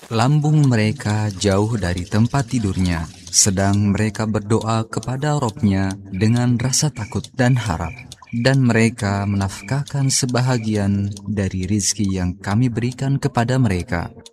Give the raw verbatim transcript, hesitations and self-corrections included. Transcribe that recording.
Lambung mereka jauh dari tempat tidurnya, sedang mereka berdoa kepada Robnya dengan rasa takut dan harap. Dan mereka menafkahkan sebahagian dari rizki yang kami berikan kepada mereka.